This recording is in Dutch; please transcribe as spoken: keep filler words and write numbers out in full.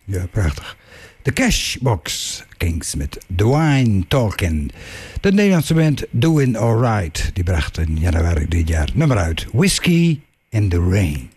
Ja, prachtig. De Cashbox Kings met The Wine Talking. De Nederlandse band Doing Alright. Die bracht in januari dit jaar nummer uit. Whiskey in the Rain.